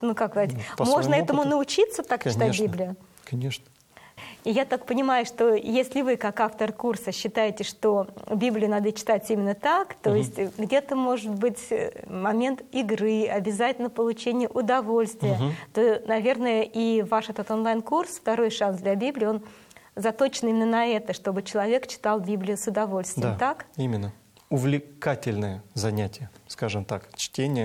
ну как сказать, По можно своему этому опыту. научиться так читать Конечно. Библию? Конечно. И я так понимаю, что если вы, как автор курса, считаете, что Библию надо читать именно так, то есть где-то может быть момент игры, обязательно получение удовольствия, то, наверное, и ваш этот онлайн-курс «Второй шанс для Библии», он заточен именно на это, чтобы человек читал Библию с удовольствием, Да, так? именно. Увлекательное занятие, скажем так, чтение.